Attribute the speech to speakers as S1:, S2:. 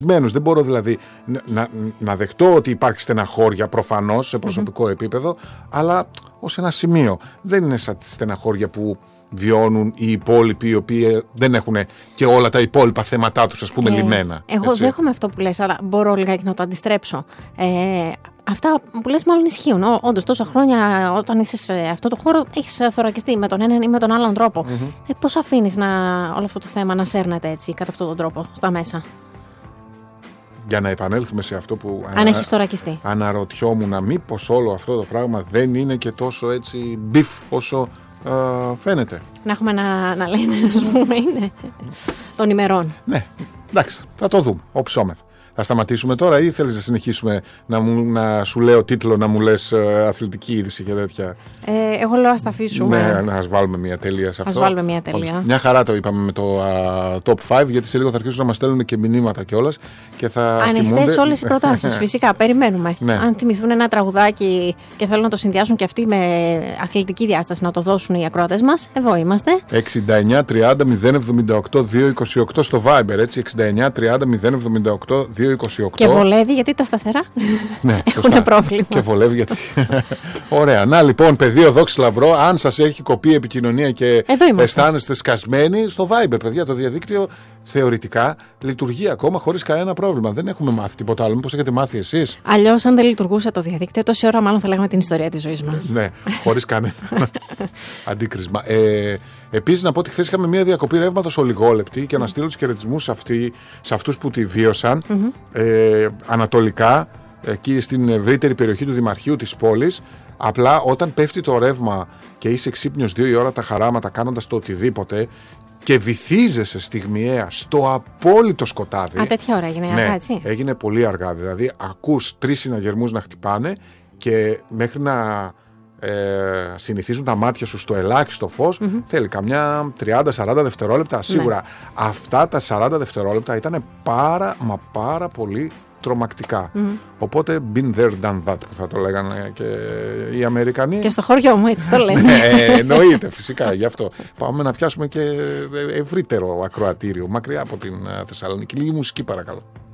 S1: Δεν μπορώ δηλαδή να δεχτώ ότι υπάρχει στεναχώρια προφανώς σε προσωπικό επίπεδο, αλλά ως ένα σημείο. Δεν είναι σαν τη στεναχώρια που βιώνουν οι υπόλοιποι, οι οποίοι δεν έχουν και όλα τα υπόλοιπα θέματά τους, ας πούμε, λυμμένα.
S2: Εγώ δέχομαι αυτό που λες, αλλά μπορώ λιγάκι να το αντιστρέψω. Αυτά που λες μάλλον ισχύουν. Όντως, τόσα χρόνια όταν είσαι σε αυτό το χώρο, έχεις θωρακιστεί με τον έναν ή με τον άλλον τρόπο. Πώς αφήνεις όλο αυτό το θέμα να σέρνεται έτσι, κατά αυτόν τον τρόπο, στα μέσα?
S1: Για να επανέλθουμε σε αυτό που
S2: αν έχεις θωρακιστεί,
S1: αναρωτιόμουν, μήπως όλο αυτό το πράγμα δεν είναι και τόσο έτσι μπιφ όσο φαίνεται.
S2: Να έχουμε να λένε, ας πούμε, είναι των ημερών.
S1: Ναι, εντάξει, θα το δούμε, όψόμεθα. Θα σταματήσουμε τώρα ή θέλεις να συνεχίσουμε να σου λέω τίτλο, να μου λες αθλητική είδηση και τέτοια?
S2: Εγώ λέω ας τα αφήσουμε.
S1: Ναι, ας βάλουμε μια τελεία σε αυτό.
S2: Ας βάλουμε μια τελεία.
S1: Μια χαρά το είπαμε με το top 5, γιατί σε λίγο θα αρχίσουν να μας στέλνουν και μηνύματα κιόλας.
S2: Ανοιχτές όλες οι προτάσεις, φυσικά, περιμένουμε.
S1: Ναι.
S2: Αν θυμηθούν ένα τραγουδάκι και θέλουν να το συνδυάσουν και αυτοί με αθλητική διάσταση, να το δώσουν οι ακροατές μας, εδώ είμαστε.
S1: 69 30 078 228 στο Viber, έτσι, 69 30 078 228.
S2: Και βολεύει, γιατί τα σταθερά έχουν πρόβλημα.
S1: Και βολεύει γιατί. Ωραία. Να λοιπόν, πεδίο δόξη λαμπρό, αν σας έχει κοπεί η επικοινωνία και αισθάνεστε σκασμένοι, στο Viber, παιδιά, το διαδίκτυο θεωρητικά λειτουργεί ακόμα χωρίς κανένα πρόβλημα. Δεν έχουμε μάθει τίποτα άλλο. Μήπως έχετε μάθει εσείς?
S2: Αλλιώς, αν δεν λειτουργούσε το διαδίκτυο, τόση ώρα μάλλον θα λέγαμε την ιστορία της ζωής μας.
S1: Ναι, χωρίς κανένα αντίκρισμα. Επίσης, να πω ότι χθες είχαμε μια διακοπή ρεύματος ολιγόλεπτη και να στείλω τους χαιρετισμούς σε αυτούς που τη βίωσαν ανατολικά, εκεί στην ευρύτερη περιοχή του Δημαρχείου της πόλης. Απλά όταν πέφτει το ρεύμα και είσαι ξύπνιος 2 η ώρα τα χαράματα κάνοντας το οτιδήποτε και βυθίζεσαι στιγμιαία στο απόλυτο σκοτάδι.
S2: Τέτοια ώρα έγινε αργά, έτσι?
S1: Έγινε πολύ αργά. Δηλαδή, ακούς 3 συναγερμούς να χτυπάνε και μέχρι να συνηθίζουν τα μάτια σου στο ελάχιστο φως, θέλει καμιά 30-40 δευτερόλεπτα σίγουρα. Ναι. Αυτά τα 40 δευτερόλεπτα ήταν πάρα πολύ τρομακτικά. Οπότε been there, done that, που θα το λέγανε και οι Αμερικανοί.
S2: Και στο χωριό μου έτσι το λένε.
S1: Ναι, εννοείται φυσικά, γι' αυτό. Πάμε να πιάσουμε και ευρύτερο ακροατήριο, μακριά από την Θεσσαλονίκη. Λίγη μουσική παρακαλώ.